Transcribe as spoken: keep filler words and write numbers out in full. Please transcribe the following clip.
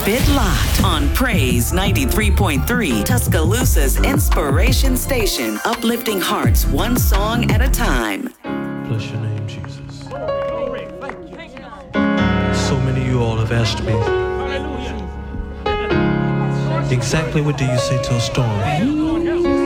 Keep it locked on Praise ninety-three point three, Tuscaloosa's inspiration station, uplifting hearts one song at a time. Bless your name, Jesus. So many of you all have asked me, exactly what do you say to a storm?